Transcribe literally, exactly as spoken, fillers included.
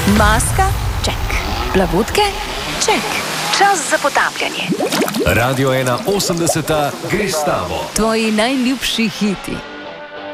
Maska? Ček. Plavutke? Ček. Čas za potapljanje. Radio ena osemdeseta gre s tabo. Tvoji najljubši hiti.